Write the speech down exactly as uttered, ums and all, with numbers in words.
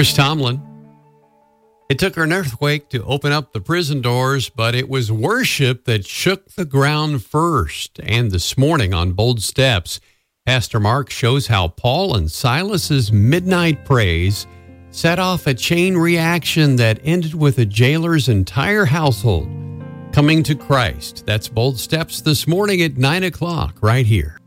Chris Tomlin. It took an earthquake to open up the prison doors, but it was worship that shook the ground first. And this morning on Bold Steps, Pastor Mark shows how Paul and Silas's midnight praise set off a chain reaction that ended with a jailer's entire household coming to Christ. That's Bold Steps this morning at nine o'clock right here.